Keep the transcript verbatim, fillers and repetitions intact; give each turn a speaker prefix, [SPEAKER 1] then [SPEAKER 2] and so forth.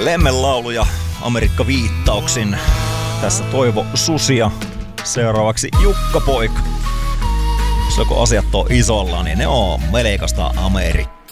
[SPEAKER 1] Lemmenlaulu ja Amerikka-viittauksin. Tässä Toivo Susia. Seuraavaksi Jukka Poika. Jos joku asiat on isolla, niin ne on melekasta Amerikkaa.